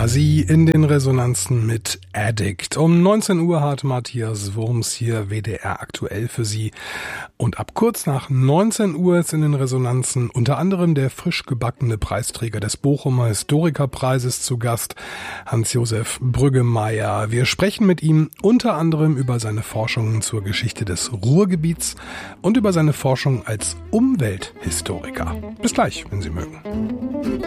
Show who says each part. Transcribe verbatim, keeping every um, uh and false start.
Speaker 1: war sie in den Resonanzen mit Addict. Um neunzehn Uhr hat Matthias Wurms hier W D R aktuell für Sie. Und ab kurz nach neunzehn Uhr ist in den Resonanzen unter anderem der frisch gebackene Preisträger des Bochumer Historikerpreises zu Gast, Hans-Josef Brüggemeier. Wir sprechen mit ihm unter anderem über seine Forschungen zur Geschichte des Ruhrgebiets und über seine Forschung als Umwelthistoriker. Bis gleich, wenn Sie mögen.